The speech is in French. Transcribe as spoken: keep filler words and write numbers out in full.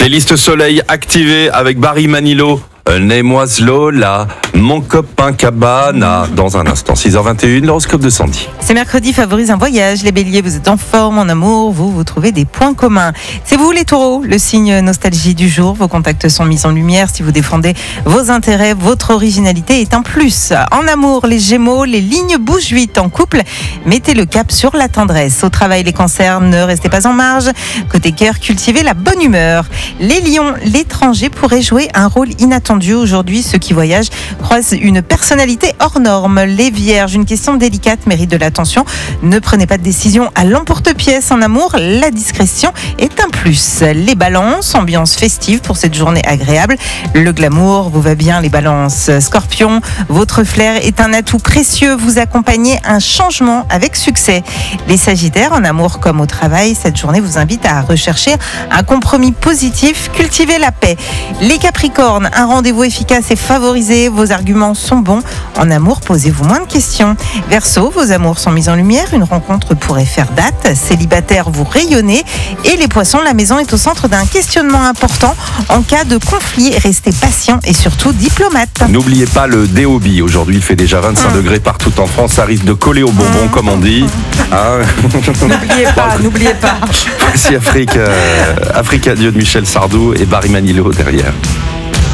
Playlist soleil activée avec Barry Manilow. Name-moi Lola, mon copain Cabana. Dans un instant, six heures vingt et une, l'horoscope de Sandy. C'est mercredi, favorise un voyage. Les béliers, vous êtes en forme, en amour, vous, vous trouvez des points communs. C'est vous les taureaux, le signe nostalgie du jour. Vos contacts sont mis en lumière. Si vous défendez vos intérêts, votre originalité est un plus. En amour, les gémeaux, les lignes bougent vite. En couple, mettez le cap sur la tendresse. Au travail, les cancers, ne restez pas en marge. Côté cœur, cultivez la bonne humeur. Les lions, l'étranger pourrait jouer un rôle inattendu. Aujourd'hui, ceux qui voyagent croisent une personnalité hors norme. Les vierges, une question délicate mérite de l'attention. Ne prenez pas de décision à l'emporte-pièce. En amour, la discrétion est un plus. Les balances, ambiance festive pour cette journée agréable. Le glamour vous va bien, les balances. Scorpion, votre flair est un atout précieux. Vous accompagnez un changement avec succès. Les sagittaires, en amour comme au travail, cette journée vous invite à rechercher un compromis positif. Cultivez la paix. Les capricornes, un rendez-vous efficace et favorisé. Vos arguments sont bons. En amour, posez-vous moins de questions. Verseau, vos amours sont mis en lumière. Une rencontre pourrait faire date. Célibataire, vous rayonnez. Et les poissons, la maison est au centre d'un questionnement important. En cas de conflit, restez patient et surtout diplomate. N'oubliez pas le D O B. Aujourd'hui, il fait déjà vingt-cinq Mmh. degrés partout en France. Ça risque de coller au bonbon, mmh. comme on dit. Hein n'oubliez pas, n'oubliez pas. Voici Afrique, euh, Afrique Adieu de Michel Sardou et Barry Manilow derrière.